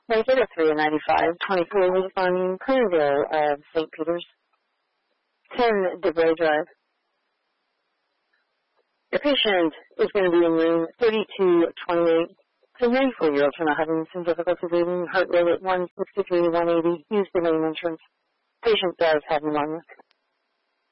Wednesday 3 and 95, 24 Lake Farming, Clearville of St. Peters, 10 DeBray Drive. The patient is going to be in room 3228. It's a 94-year-old from having some difficulty breathing, heart rate at 163, 180. Use the main entrance. Patient does have pneumonia.